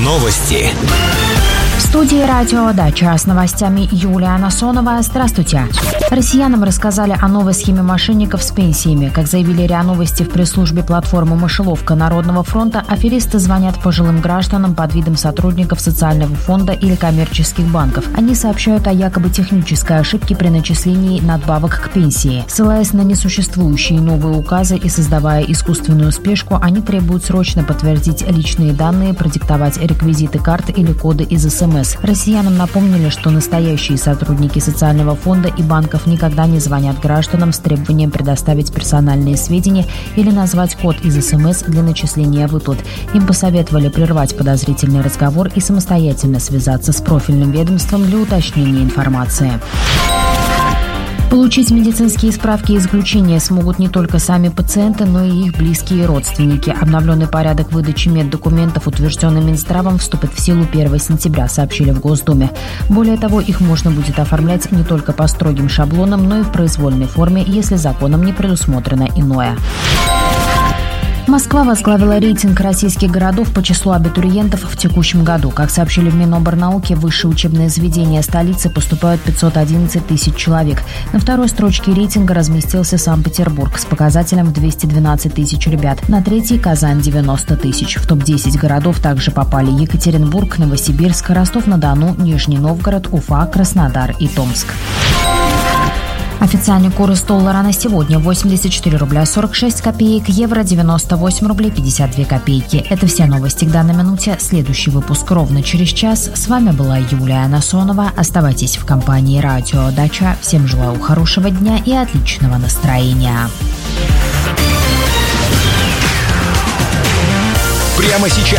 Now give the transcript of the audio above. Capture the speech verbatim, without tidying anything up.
Новости. В студии «Радио Дача» с новостями Юлия Насонова. Здравствуйте. Россиянам рассказали о новой схеме мошенников с пенсиями. Как заявили РИА Новости в пресс-службе платформы «Мышеловка» Народного фронта, аферисты звонят пожилым гражданам под видом сотрудников социального фонда или коммерческих банков. Они сообщают о якобы технической ошибке при начислении надбавок к пенсии. Ссылаясь на несуществующие новые указы и создавая искусственную спешку, они требуют срочно подтвердить личные данные, продиктовать реквизиты карт или коды из СМС. Россиянам напомнили, что настоящие сотрудники социального фонда и банков никогда не звонят гражданам с требованием предоставить персональные сведения или назвать код из СМС для начисления выплат. Им посоветовали прервать подозрительный разговор и самостоятельно связаться с профильным ведомством для уточнения информации. Получить медицинские справки и заключения смогут не только сами пациенты, но и их близкие и родственники. Обновленный порядок выдачи меддокументов, утвержденный Минздравом, вступит в силу первого сентября, сообщили в Госдуме. Более того, их можно будет оформлять не только по строгим шаблонам, но и в произвольной форме, если законом не предусмотрено иное. Москва возглавила рейтинг российских городов по числу абитуриентов в текущем году. Как сообщили в Миноборнауки, в высшие учебные заведения столицы поступают пятьсот одиннадцать тысяч человек. На второй строчке рейтинга разместился Санкт-Петербург с показателем в двести двенадцать тысяч ребят. На третьей – Казань – девяносто тысяч. В топ десять городов также попали Екатеринбург, Новосибирск, Ростов-на-Дону, Нижний Новгород, Уфа, Краснодар и Томск. Официальный курс доллара на сегодня восемьдесят четыре рубля сорок шесть копеек, евро девяносто восемь рублей пятьдесят две копейки. Это все новости к данной минуте. Следующий выпуск ровно через час. С вами была Юлия Насонова. Оставайтесь в компании «Радио Дача». Всем желаю хорошего дня и отличного настроения. Прямо сейчас